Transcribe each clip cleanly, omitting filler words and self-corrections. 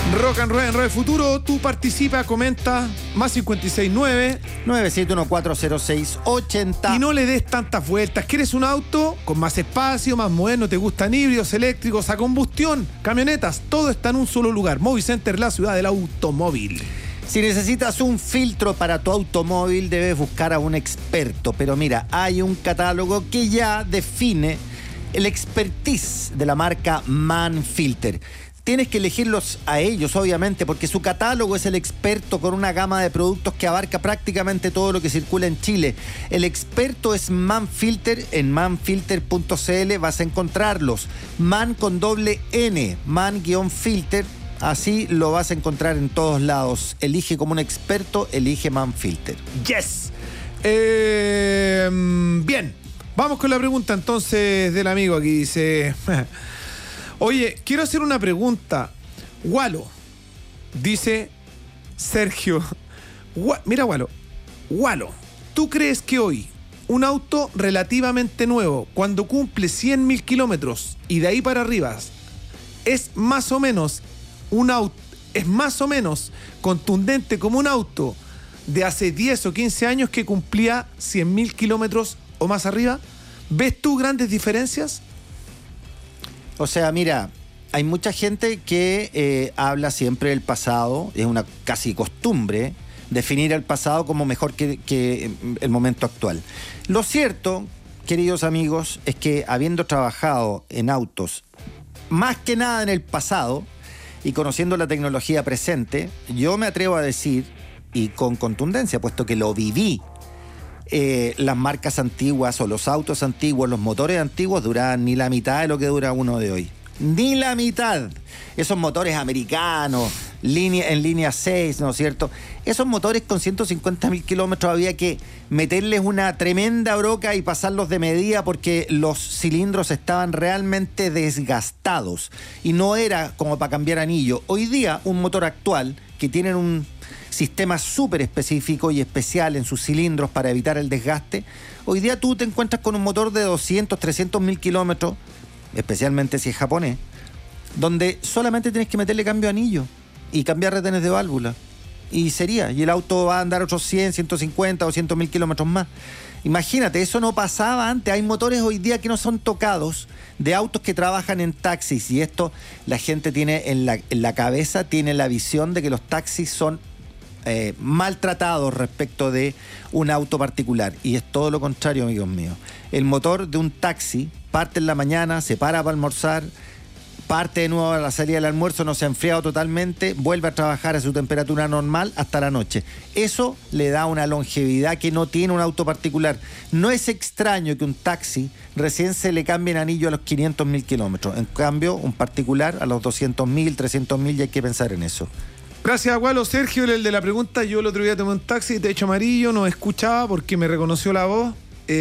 Rock and Roll en Radio Futuro, tú participa, comenta, más 569 971-406-80. y no le des tantas vueltas. ¿Quieres un auto con más espacio, más moderno? ¿Te gustan híbridos, eléctricos, a combustión, camionetas? Todo está en un solo lugar. Movicenter, la ciudad del automóvil. Si necesitas un filtro para tu automóvil, debes buscar a un experto. Pero mira, hay un catálogo que ya define el expertise de la marca Manfilter. Tienes que elegirlos a ellos, obviamente, porque su catálogo es el experto con una gama de productos que abarca prácticamente todo lo que circula en Chile. El experto es Manfilter. En manfilter.cl vas a encontrarlos. Man con doble N, man-filter. Así lo vas a encontrar en todos lados. Elige como un experto, elige Manfilter. Yes. Bien, vamos con la pregunta entonces del amigo aquí. Dice... Oye, quiero hacer una pregunta. Walo, dice Sergio. Mira, Walo, ¿tú crees que hoy un auto relativamente nuevo, cuando cumple 100.000 kilómetros y de ahí para arriba, es más o menos contundente como un auto de hace 10 o 15 años que cumplía 100.000 kilómetros o más arriba? ¿Ves tú grandes diferencias? O sea, mira, hay mucha gente que habla siempre del pasado. Es una casi costumbre definir el pasado como mejor que el momento actual. Lo cierto, queridos amigos, es que habiendo trabajado en autos, más que nada en el pasado, y conociendo la tecnología presente, yo me atrevo a decir, y con contundencia, puesto que lo viví, las marcas antiguas o los autos antiguos, los motores antiguos duraban ni la mitad de lo que dura uno de hoy. Ni la mitad. Esos motores americanos, en línea 6, ¿no es cierto? Esos motores con 150.000 kilómetros había que meterles una tremenda broca y pasarlos de medida porque los cilindros estaban realmente desgastados y no era como para cambiar anillo. Hoy día un motor actual que tienen un sistema súper específico y especial en sus cilindros para evitar el desgaste. Hoy día tú te encuentras con un motor de 200, 300.000 kilómetros, especialmente si es japonés, donde solamente tienes que meterle cambio de anillo y cambiar retenes de válvula. Y el auto va a andar otros 100, 150 o 200.000 kilómetros más. Imagínate, eso no pasaba antes. Hay motores hoy día que no son tocados de autos que trabajan en taxis. Y esto la gente tiene en la cabeza, tiene la visión de que los taxis son maltratados respecto de un auto particular, y es todo lo contrario, amigos míos. El motor de un taxi parte en la mañana, se para para almorzar, parte de nuevo a la salida del almuerzo, no se ha enfriado totalmente, vuelve a trabajar a su temperatura normal hasta la noche. Eso le da una longevidad que no tiene un auto particular. No es extraño que un taxi recién se le cambie el anillo a los 500.000 kilómetros. En cambio, un particular a los 200.000, 300.000, y hay que pensar en eso. Gracias, Walo. Sergio, el de la pregunta. Yo el otro día tomé un taxi, techo amarillo, no escuchaba porque me reconoció la voz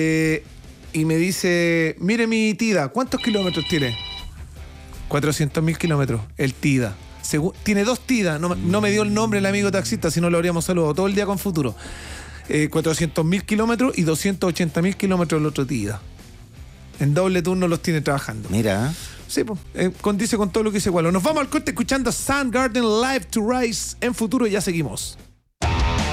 y me dice, mire mi Tida, ¿cuántos kilómetros tiene? 400.000 kilómetros, el Tida. Tiene 2 Tida, no me dio el nombre el amigo taxista, si no lo habríamos saludado todo el día con Futuro. 400.000 kilómetros y 280.000 kilómetros el otro Tida. En doble turno los tiene trabajando. Mira. Sí, pues, condice con todo lo que dice Walo. Nos vamos al corte escuchando Soundgarden Live to Rise en Futuro y ya seguimos.